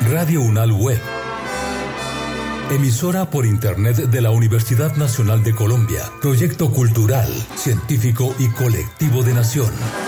Radio UNAL Web. Emisora por Internet de la Universidad Nacional de Colombia. Proyecto cultural, científico y colectivo de nación.